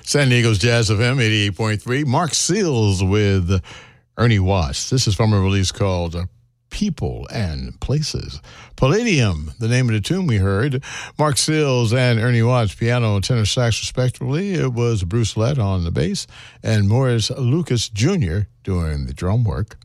San Diego's Jazz FM 88.3. Mark Seals with Ernie Watts. This is from a release called People and Places. Palladium, the name of the tune we heard. Mark Seals and Ernie Watts, piano and tenor sax respectively. It was Bruce Lett on the bass and Morris Lucas Jr. doing the drum work.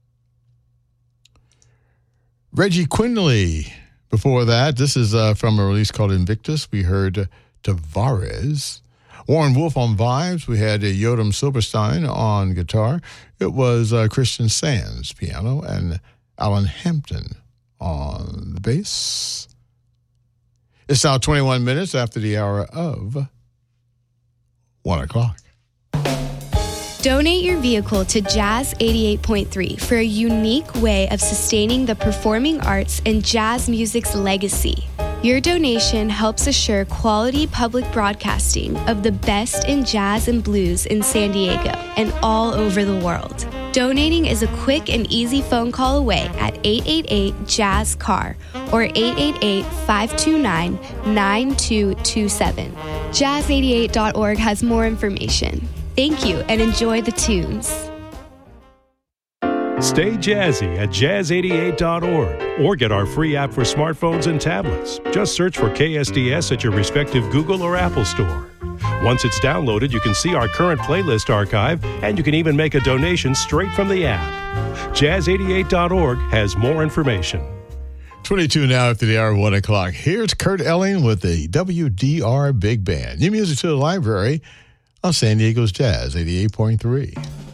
Reggie Quinley. Before that, this is from a release called Invictus. We heard Tavares. Warren Wolf on vibes. We had Yotam Silverstein on guitar. It was Christian Sands piano and Alan Hampton on the bass. It's now 21 minutes after the hour of 1 o'clock. Donate your vehicle to Jazz 88.3 for a unique way of sustaining the performing arts and jazz music's legacy. Your donation helps assure quality public broadcasting of the best in jazz and blues in San Diego and all over the world. Donating is a quick and easy phone call away at 888-JAZZ-CAR or 888-529-9227. Jazz88.org has more information. Thank you and enjoy the tunes. Stay jazzy at jazz88.org or get our free app for smartphones and tablets. Just search for KSDS at your respective Google or Apple store. Once it's downloaded, you can see our current playlist archive, and you can even make a donation straight from the app. Jazz88.org has more information. 22 now after the hour of 1 o'clock. Here's Kurt Elling with the WDR Big Band. New music to the library on San Diego's Jazz 88.3.